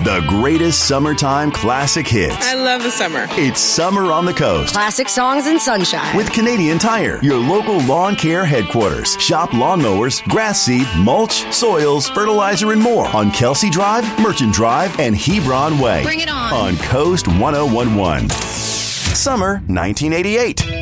The greatest summertime classic hits. I love the summer. It's Summer on the Coast. Classic songs and sunshine. With Canadian Tire, your local lawn care headquarters. Shop lawnmowers, grass seed, mulch, soils, fertilizer, and more on Kelsey Drive, Merchant Drive, and Hebron Way. Bring it on. On Coast 1011. Summer 1988.